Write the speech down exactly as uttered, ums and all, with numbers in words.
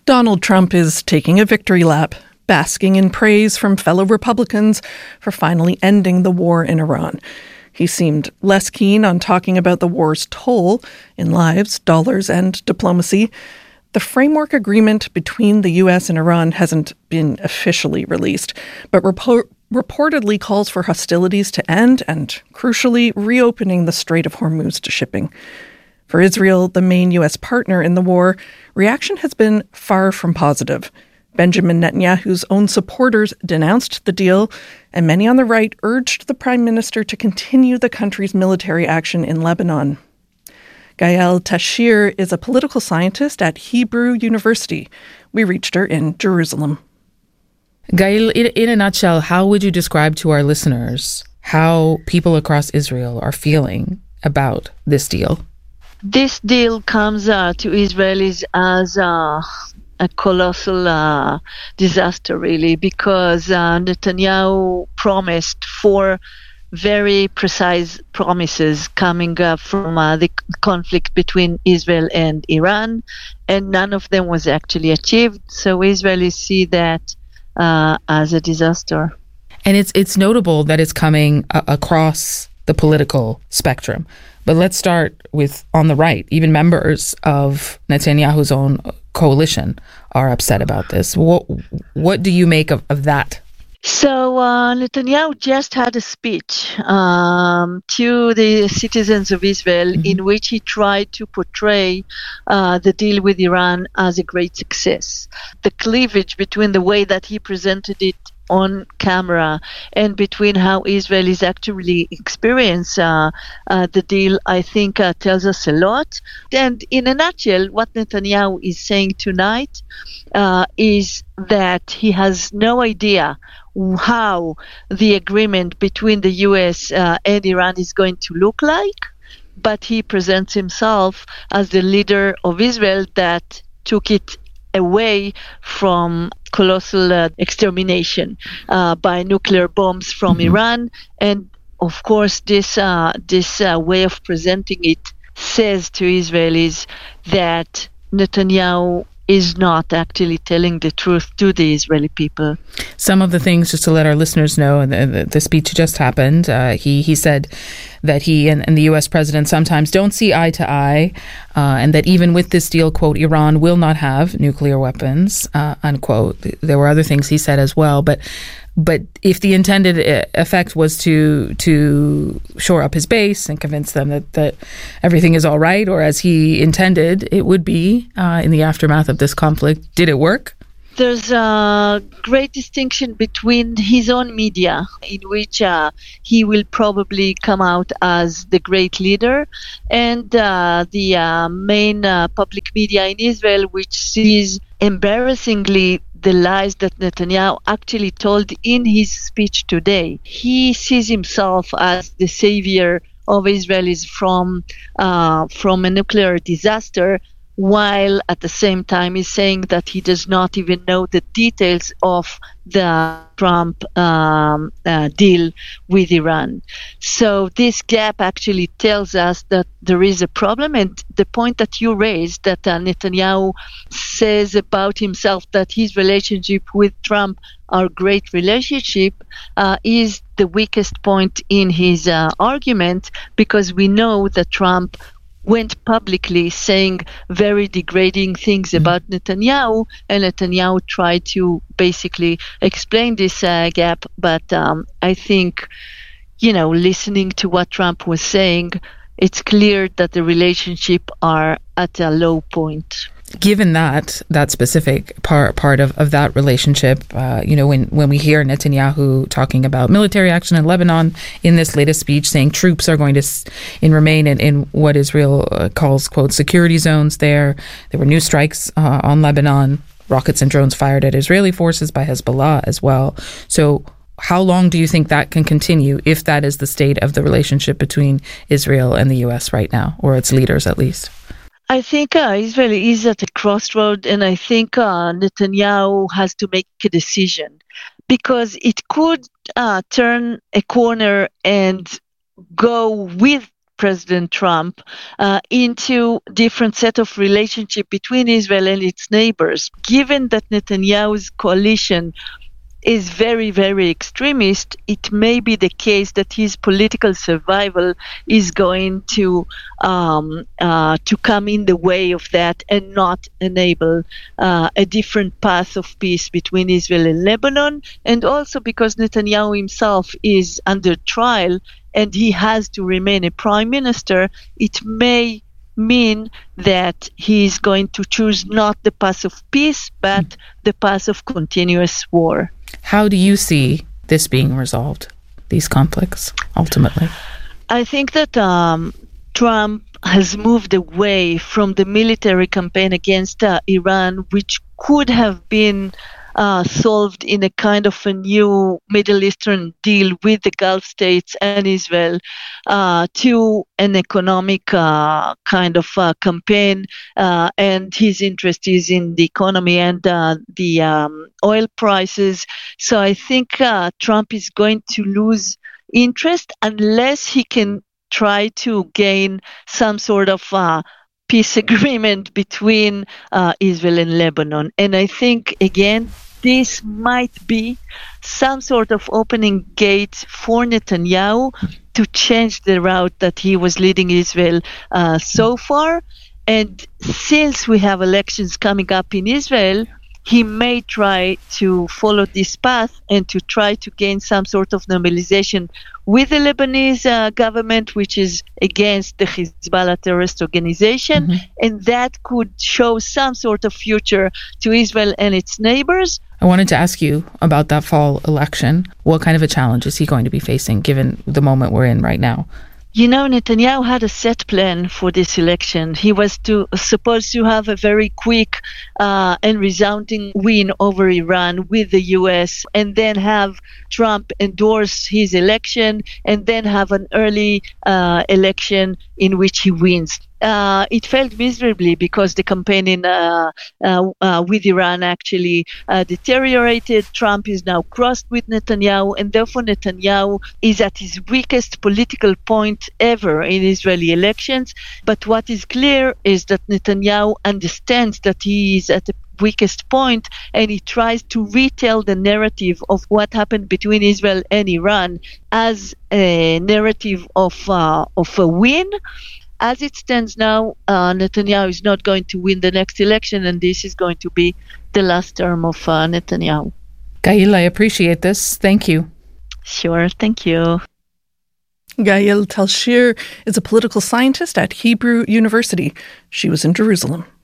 Donald Trump is taking a victory lap, basking in praise from fellow Republicans for finally ending the war in Iran. He seemed less keen on talking about the war's toll in lives, dollars, and diplomacy. The framework agreement between the U S and Iran hasn't been officially released, but report- reportedly calls for hostilities to end and, crucially, reopening the Strait of Hormuz to shipping. For Israel, the main U S partner in the war, reaction has been far from positive. Benjamin Netanyahu's own supporters denounced the deal, and many on the right urged the prime minister to continue the country's military action in Lebanon. Gael Tashir is a political scientist at Hebrew University. We reached her in Jerusalem. Gael, in, in a nutshell, how would you describe to our listeners how people across Israel are feeling about this deal? This deal comes uh, to Israelis as uh, a colossal uh, disaster, really, because uh, Netanyahu promised four very precise promises coming uh, from uh, the conflict between Israel and Iran, and none of them was actually achieved. So Israelis see that uh, as a disaster. And it's it's notable that it's coming uh, across the political spectrum. But let's start with on the right. Even members of Netanyahu's own coalition are upset about this. What what do you make of, of that? So uh, Netanyahu just had a speech um, to the citizens of Israel mm-hmm. in which he tried to portray uh, the deal with Iran as a great success. The cleavage between the way that he presented it on camera and between how Israelis actually experience uh, uh, the deal, I think uh, tells us a lot. And in a nutshell, what Netanyahu is saying tonight uh, is that he has no idea how the agreement between the U S uh, and Iran is going to look like, but he presents himself as the leader of Israel that took it away from colossal uh, extermination uh, by nuclear bombs from mm-hmm. Iran. And of course, this uh, this uh, way of presenting it says to Israelis that Netanyahu is not actually telling the truth to the Israeli people. Some of the things, just to let our listeners know, the, the, the speech just happened. Uh, he he said that he and, and the U S president sometimes don't see eye to eye, uh, and that even with this deal, quote, Iran will not have nuclear weapons, uh, unquote. There were other things he said as well, but but if the intended effect was to to shore up his base and convince them that, that everything is all right, or as he intended it would be uh, in the aftermath of this conflict, did it work? There's a great distinction between his own media, in which uh, he will probably come out as the great leader, and uh, the uh, main uh, public media in Israel, which sees embarrassingly the lies that Netanyahu actually told in his speech today. He sees himself as the savior of Israelis from uh, from a nuclear disaster, while at the same time he's saying that he does not even know the details of the Trump um, uh, deal with Iran. So this gap actually tells us that there is a problem, and the point that you raised, that uh, Netanyahu says about himself that his relationship with Trump are great relationship, uh, is the weakest point in his uh, argument, because we know that Trump went publicly saying very degrading things mm-hmm. about Netanyahu, and Netanyahu tried to basically explain this uh, gap. But um, I think, you know, listening to what Trump was saying, it's clear that the relationship are at a low point. Given that, that specific part part of, of that relationship, uh, you know, when, when we hear Netanyahu talking about military action in Lebanon in this latest speech, saying troops are going to s- in remain in, in what Israel uh, calls, quote, security zones there. There were new strikes uh, on Lebanon, rockets and drones fired at Israeli forces by Hezbollah as well. So how long do you think that can continue, if that is the state of the relationship between Israel and the U S right now, or its leaders at least? I think uh, Israel is at a crossroad, and I think uh, Netanyahu has to make a decision, because it could uh, turn a corner and go with President Trump uh, into different set of relationship between Israel and its neighbors. Given that Netanyahu's coalition is very, very extremist, it may be the case that his political survival is going to um, uh, to come in the way of that and not enable uh, a different path of peace between Israel and Lebanon. And also because Netanyahu himself is under trial and he has to remain a prime minister, it may mean that he is going to choose not the path of peace, but the path of continuous war. How do you see this being resolved, these conflicts, ultimately? I think that um, Trump has moved away from the military campaign against uh, Iran, which could have been uh, solved in a kind of a new Middle Eastern deal with the Gulf states and Israel, uh, to an economic uh, kind of uh, campaign, uh, and his interest is in the economy and uh, the um, oil prices. So I think uh, Trump is going to lose interest unless he can try to gain some sort of uh, peace agreement between uh, Israel and Lebanon. And I think, again, this might be some sort of opening gate for Netanyahu to change the route that he was leading Israel uh, so far. And since we have elections coming up in Israel, he may try to follow this path and to try to gain some sort of normalization with the Lebanese uh, government, which is against the Hezbollah terrorist organization. Mm-hmm. And that could show some sort of future to Israel and its neighbors. I wanted to ask you about that fall election. What kind of a challenge is he going to be facing given the moment we're in right now? You know, Netanyahu had a set plan for this election. He was to supposed to have a very quick uh, and resounding win over Iran with the U S, and then have Trump endorse his election, and then have an early uh, election in which he wins. Uh, it failed miserably because the campaign in, uh, uh, uh, with Iran actually uh, deteriorated. Trump is now crossed with Netanyahu, and therefore Netanyahu is at his weakest political point ever in Israeli elections. But what is clear is that Netanyahu understands that he is at the weakest point, and he tries to retell the narrative of what happened between Israel and Iran as a narrative of uh, of a win. As it stands now, uh, Netanyahu is not going to win the next election, and this is going to be the last term of uh, Netanyahu. Gail, I appreciate this. Thank you. Sure, thank you. Gail Talshir is a political scientist at Hebrew University. She was in Jerusalem.